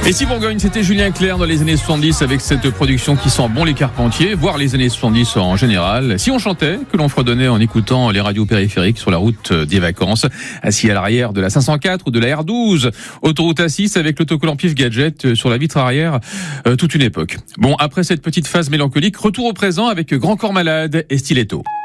Et si Bourgogne, c'était Julien Clerc dans les années 70 avec cette production qui sent bon les Carpentiers, voire les années 70 en général. Si on chantait, que l'on fredonnait en écoutant les radios périphériques sur la route des vacances, assis à l'arrière de la 504 ou de la R12, autoroute A6 avec l'autocollant Pif Gadget sur la vitre arrière, toute une époque. Bon, après cette petite phase mélancolique, retour au présent avec Grand Corps Malade et Stiletto.